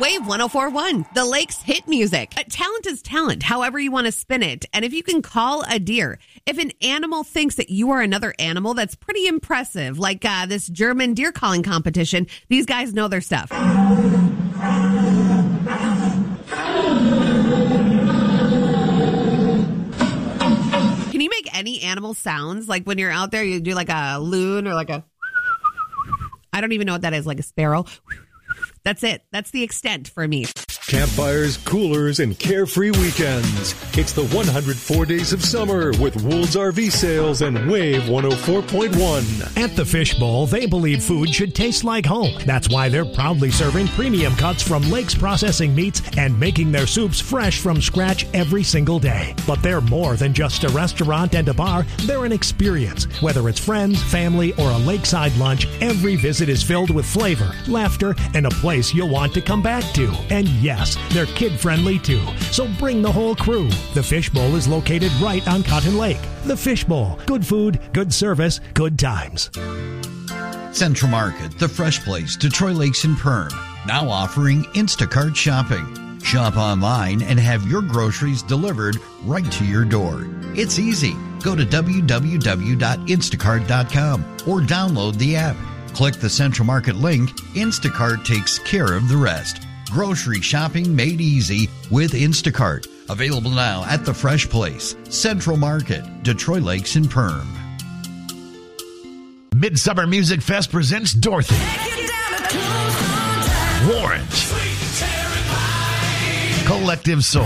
Wave 104.1, the Lake's hit music. Talent is talent, however you want to spin it. And if you can call a deer, if an animal thinks that you are another animal, that's pretty impressive. Like this German deer calling competition. These guys know their stuff. Can you make any animal sounds? Like when you're out there, you do like a loon or like a... I don't even know what that is, like a sparrow. That's it. That's the extent for me. Campfires, coolers, and carefree weekends. It's the 104 Days of Summer with Wool's RV Sales and Wave 104.1. At the Fish Bowl, they believe food should taste like home. That's why they're proudly serving premium cuts from Lake's Processing Meats and making their soups fresh from scratch every single day. But they're more than just a restaurant and a bar. They're an experience. Whether it's friends, family, or a lakeside lunch, every visit is filled with flavor, laughter, and a place you'll want to come back to. And yes, they're kid-friendly too, so bring the whole crew. The Fish Bowl is located right on Cotton Lake. The Fish Bowl. Good food, good service, good times. Central Market, the fresh place, Detroit Lakes and Perm. Now offering Instacart shopping. Shop online and have your groceries delivered right to your door. It's easy. Go to www.instacart.com or download the app. Click the Central Market link. Instacart takes care of the rest. Grocery shopping made easy with Instacart. Available now at The Fresh Place, Central Market, Detroit Lakes and Perm. Midsummer Music Fest presents Dorothy, Warrant, Collective Soul,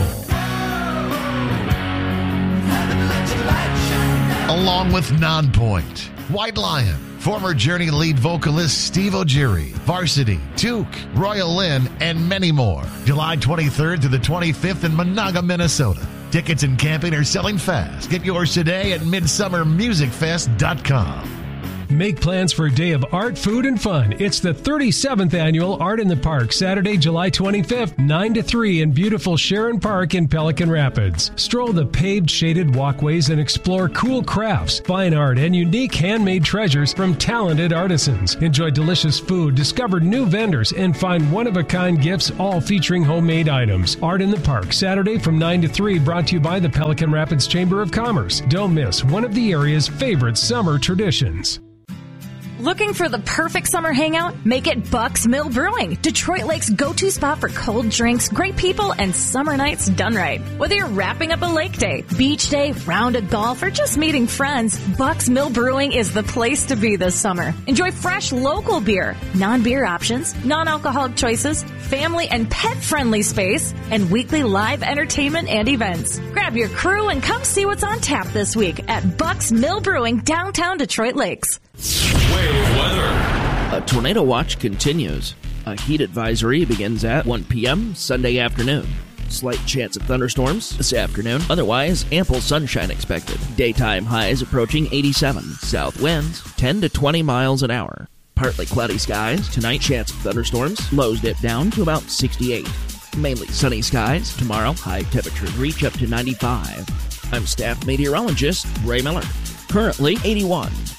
along with Nonpoint, White Lion, former Journey lead vocalist Steve Ogieri, Varsity, Took, Royal Lynn, and many more. July 23rd to the 25th in Monaga, Minnesota. Tickets and camping are selling fast. Get yours today at midsummermusicfest.com. Make plans for a day of art, food, and fun. It's the 37th Annual Art in the Park, Saturday, July 25th, 9 to 3 in beautiful Sharon Park in Pelican Rapids. Stroll the paved, shaded walkways and explore cool crafts, fine art, and unique handmade treasures from talented artisans. Enjoy delicious food, discover new vendors, and find one-of-a-kind gifts, all featuring homemade items. Art in the Park, Saturday from 9 to 3, brought to you by the Pelican Rapids Chamber of Commerce. Don't miss one of the area's favorite summer traditions. Looking for the perfect summer hangout? Make it Buck's Mill Brewing, Detroit Lake's go-to spot for cold drinks, great people, and summer nights done right. Whether you're wrapping up a lake day, beach day, round of golf, or just meeting friends, Buck's Mill Brewing is the place to be this summer. Enjoy fresh local beer, non-beer options, non-alcoholic choices, family and pet-friendly space, and weekly live entertainment and events. Grab your crew and come see what's on tap this week at Buck's Mill Brewing, downtown Detroit Lakes. Wave weather. A tornado watch continues. A heat advisory begins at 1 p.m. Sunday afternoon. Slight chance of thunderstorms this afternoon. Otherwise, ample sunshine expected. Daytime highs approaching 87. South winds 10 to 20 miles an hour. Partly cloudy skies. Tonight, chance of thunderstorms. Lows dip down to about 68. Mainly sunny skies. Tomorrow, high temperatures reach up to 95. I'm staff meteorologist Ray Miller. Currently 81.